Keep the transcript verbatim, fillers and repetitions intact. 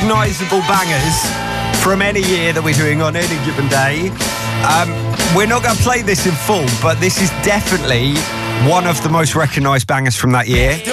recognisable bangers from any year that we're doing on any given day. Um, we're not going to play this in full, but this is definitely one of the most recognised bangers from that year.